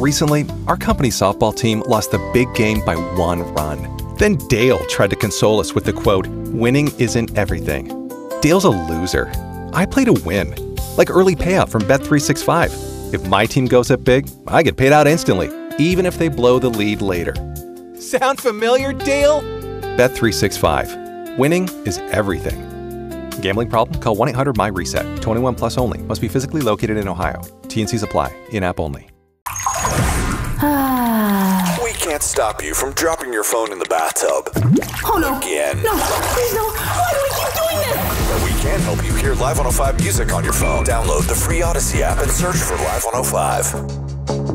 Recently, our company's softball team lost the big game by 1 run. Then Dale tried to console us with the quote, "Winning isn't everything." Dale's a loser. I play to win, like early payout from Bet365. If my team goes up big, I get paid out instantly, even if they blow the lead later. Sound familiar, Dale? Bet365. Winning is everything. Gambling problem? Call 1-800-MY-RESET. 21 plus only. Must be physically located in Ohio. T&Cs apply. In-app only. We can't stop you from dropping your phone in the bathtub. Oh no. Again. No, please no. Why do we keep doing this? We can help you hear Live 105 music on your phone. Download the free Odyssey app and search for Live 105.